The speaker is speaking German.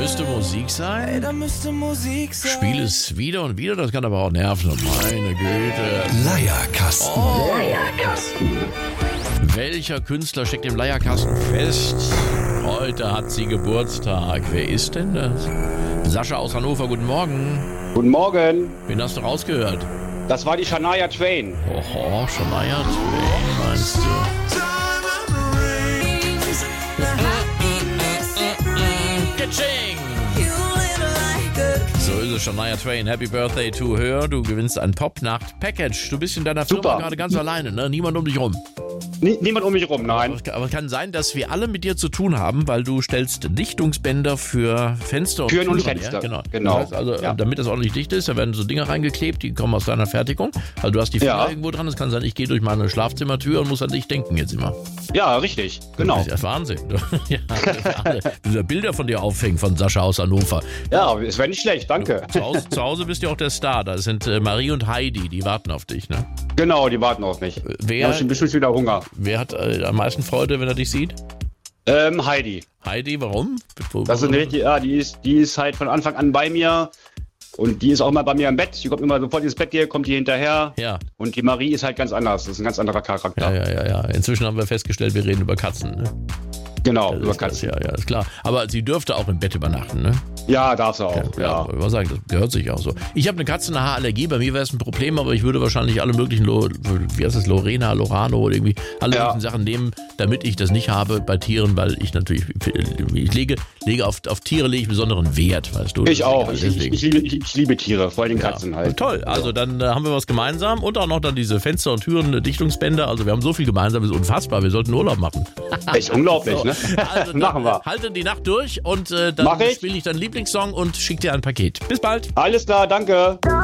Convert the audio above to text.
Müsste Musik sein? Ey, da müsste Musik sein. Spiel es wieder und wieder, das kann aber auch nerven. Meine Güte. Leierkasten. Welcher Künstler steckt im Leierkasten fest? Heute hat sie Geburtstag. Wer ist denn das? Sascha aus Hannover, guten Morgen. Guten Morgen, Wen hast du rausgehört? das war die Shania Twain. Oho, Shania Twain, meinst du? Kitsching! So ist es, Shania Twain. Happy Birthday to her. Du gewinnst ein Pop-Nacht-Package. Du bist in deiner Firma Super. gerade ganz alleine, ne? Niemand um dich rum. Niemand um mich rum, nein. Aber es kann sein, dass wir alle mit dir zu tun haben, weil du stellst Dichtungsbänder für Fenster und Türen und Türen Fenster, her. genau. Das heißt also, Ja. damit das ordentlich dicht ist, da werden so Dinger reingeklebt, die kommen aus deiner Fertigung. Also du hast die Finger Ja. irgendwo dran. Es kann sein, ich gehe durch meine Schlafzimmertür und muss an dich denken jetzt immer. Ja, richtig, genau. Das ist ja Wahnsinn. Ja, diese Bilder von dir aufhängen von Sascha aus Hannover. Ja, es wäre nicht schlecht, danke. Zu Hause bist du auch der Star. Da sind Marie und Heidi, die warten auf dich. Ne? Genau, die warten auf mich. Wer- Da hab ich bestimmt wieder Hunger. Wer hat am meisten Freude, wenn er dich sieht? Heidi. Heidi, warum? Das ist eine, die ist halt von Anfang an bei mir. Und die ist auch immer bei mir im Bett. Die kommt immer sofort ins Bett, kommt die hinterher. Ja. Und die Marie ist halt ganz anders. Das ist ein ganz anderer Charakter. Ja. Inzwischen haben wir festgestellt, wir reden über Katzen. Ne? Genau, Das über ist das, Katzen. ja, ist klar. Aber sie dürfte auch im Bett übernachten, ne? Ja, darf sie auch. Ja. Ich muss sagen, das gehört sich auch so. Ich habe eine Katzenhaarallergie, bei mir wäre es ein Problem, aber ich würde wahrscheinlich alle möglichen, wie heißt das, Lorena, Lorano oder irgendwie, alle Ja. möglichen Sachen nehmen, damit ich das nicht habe bei Tieren, weil ich natürlich, ich lege auf Tiere lege ich besonderen Wert, weißt du. Ich auch. Deswegen. Ich liebe Tiere, vor allem Ja, Katzen halt. toll, also dann haben wir was gemeinsam und auch noch dann diese Fenster- und Türen-Dichtungsbänder. Also wir haben so viel gemeinsam, ist unfassbar. Wir sollten Urlaub machen. Echt unglaublich, ne? Also Machen wir. Halte die Nacht durch und dann Mach ich. spiele ich deinen Lieblingssong und schicke dir ein Paket. Bis bald. Alles klar, danke.